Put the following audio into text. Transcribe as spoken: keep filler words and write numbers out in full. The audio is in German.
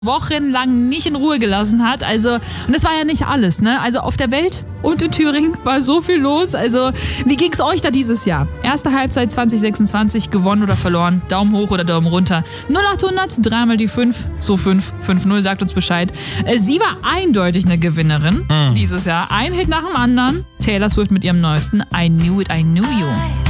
wochenlang nicht in Ruhe gelassen hat. Also, und das war ja nicht alles, ne? Also auf der Welt und in Thüringen war so viel los. Also, wie ging's euch da dieses Jahr? Erste Halbzeit zwanzig sechsundzwanzig, gewonnen oder verloren? Daumen hoch oder Daumen runter? null acht hundert, dreimal die fünf, zwei fünf fünf null, sagt uns Bescheid. Sie war eindeutig eine Gewinnerin Mhm. dieses Jahr. Ein Hit nach dem anderen. Taylor Swift mit ihrem neuesten I Knew It, I Knew You.